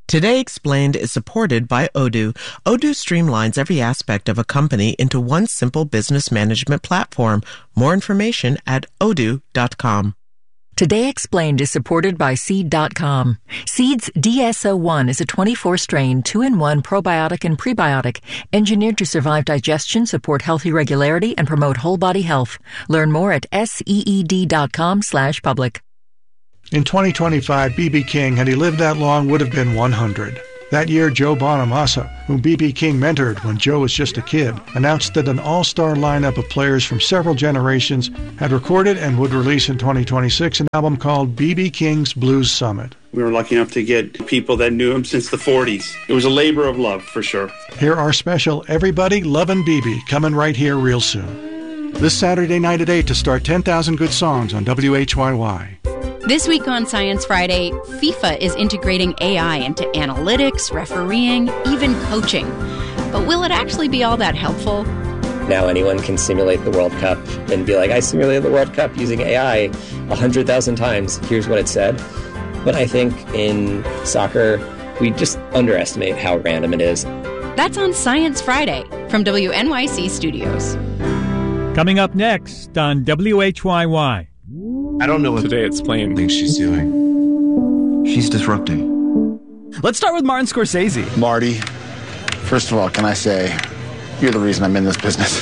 Today Explained is supported by Odoo. Odoo streamlines every aspect of a company into one simple business management platform. More information at odoo.com. Today Explained is supported by Seed.com. Seed's DSO1 is a 24-strain, 2-in-1 probiotic and prebiotic, engineered to survive digestion, support healthy regularity, and promote whole body health. Learn more at seed.com/public. In 2025, B.B. King, had he lived that long, would have been 100. That year, Joe Bonamassa, whom B.B. King mentored when Joe was just a kid, announced that an all-star lineup of players from several generations had recorded and would release in 2026 an album called B.B. King's Blues Summit. We were lucky enough to get people that knew him since the 40s. It was a labor of love, for sure. Here are special Everybody Lovin' B.B. coming right here real soon. This Saturday night at 8 to start 10,000 Good Songs on WHYY. This week on Science Friday, FIFA is integrating AI into analytics, refereeing, even coaching. But will it actually be all that helpful? Now anyone can simulate the World Cup and be like, I simulated the World Cup using AI 100,000 times. Here's what it said. But I think in soccer, we just underestimate how random it is. That's on Science Friday from WNYC Studios. Coming up next on WHYY. I don't know what Today Explained thinks she's doing. She's disrupting. Let's start with Martin Scorsese. Marty, first of all, can I say, you're the reason I'm in this business.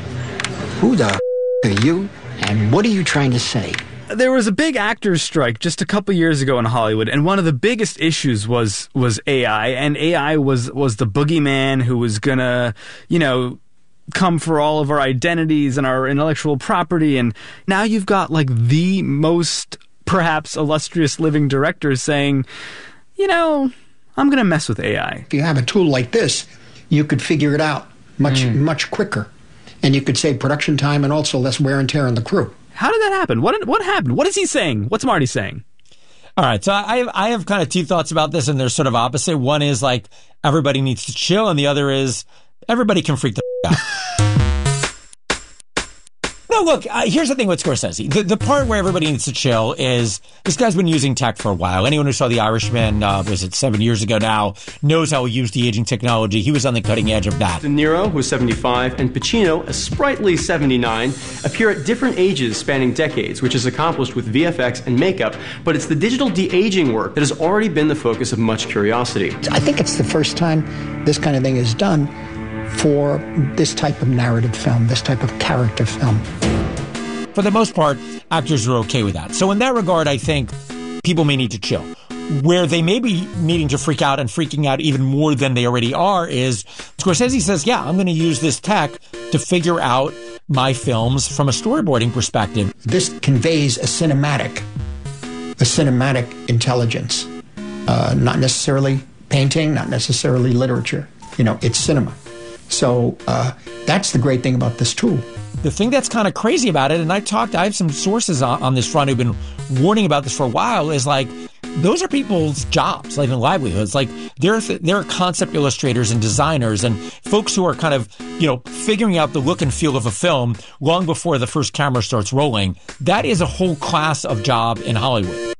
Who the are you, and what are you trying to say? There was a big actors strike just a couple years ago in Hollywood, and one of the biggest issues was AI, and AI was the boogeyman who was gonna, come for all of our identities and our intellectual property. And now you've got like the most perhaps illustrious living directors saying, I'm going to mess with AI. If you have a tool like this, you could figure it out much quicker. And you could save production time and also less wear and tear on the crew. How did that happen? What happened? What is he saying? What's Marty saying? All right, so I have kind of two thoughts about this, and they're sort of opposite. One is like everybody needs to chill, and the other is everybody can freak the out. No, look, here's the thing with Scorsese. The part where everybody needs to chill is this guy's been using tech for a while. Anyone who saw The Irishman, was it 7 years ago now, knows how he used the aging technology. He was on the cutting edge of that. De Niro, who's 75, and Pacino, a sprightly 79, appear at different ages spanning decades, which is accomplished with VFX and makeup, but it's the digital de-aging work that has already been the focus of much curiosity. I think it's the first time this kind of thing is done for this type of narrative film, this type of character film. For the most part, actors are okay with that. So in that regard, I think people may need to chill. Where they may be needing to freak out and freaking out even more than they already are is Scorsese says, I'm going to use this tech to figure out my films from a storyboarding perspective. This conveys a cinematic intelligence, not necessarily painting, not necessarily literature. It's cinema. So that's the great thing about this tool. The thing that's kind of crazy about it, and I have some sources on this front who've been warning about this for a while, is like, those are people's jobs, like in livelihoods. Like there are concept illustrators and designers and folks who are kind of, figuring out the look and feel of a film long before the first camera starts rolling. That is a whole class of job in Hollywood.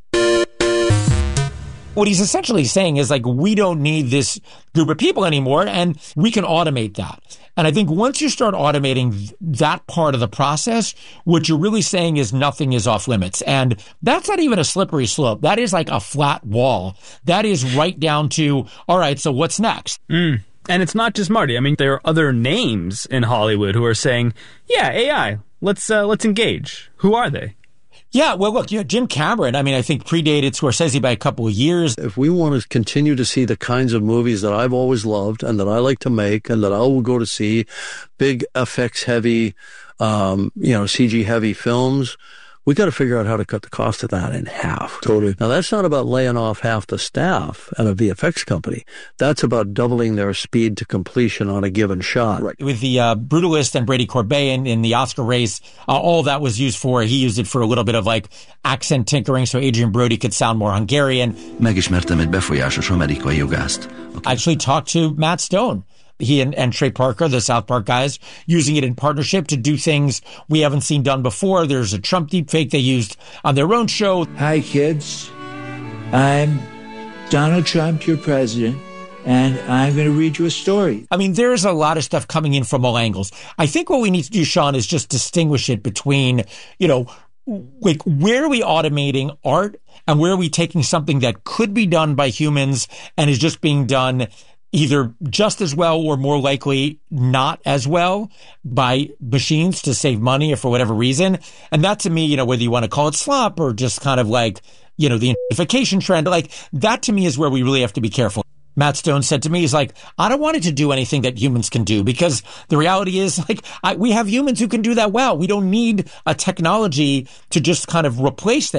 What he's essentially saying is like, we don't need this group of people anymore, and we can automate that. And I think once you start automating that part of the process, what you're really saying is nothing is off limits. And that's not even a slippery slope. That is like a flat wall. That is right down to, all right, so what's next? And it's not just Marty. I mean, there are other names in Hollywood who are saying, AI, let's engage. Who are they? Yeah, well, look, Jim Cameron, I think predated Scorsese by a couple of years. If we want to continue to see the kinds of movies that I've always loved and that I like to make and that I will go to see, big effects heavy, CG heavy films, we got to figure out how to cut the cost of that in half. Totally. Now, that's not about laying off half the staff at a VFX company. That's about doubling their speed to completion on a given shot. Right. With the Brutalist and Brady Corbet in the Oscar race, all that was used for, he used it for a little bit of like accent tinkering so Adrian Brody could sound more Hungarian. Megismertem egy befolyásos amerikai jogászt. I actually talked to Matt Stone. He and Trey Parker, the South Park guys, using it in partnership to do things we haven't seen done before. There's a Trump deepfake they used on their own show. Hi, kids. I'm Donald Trump, your president, and I'm going to read you a story. I mean, there's a lot of stuff coming in from all angles. I think what we need to do, Sean, is just distinguish it between, like, where are we automating art and where are we taking something that could be done by humans and is just being done either just as well or more likely not as well by machines to save money or for whatever reason. And that, to me, whether you want to call it slop or just kind of like, the identification trend, like that to me is where we really have to be careful. Matt Stone said to me, he's like, I don't want it to do anything that humans can do, because the reality is, like, we have humans who can do that well. We don't need a technology to just kind of replace them.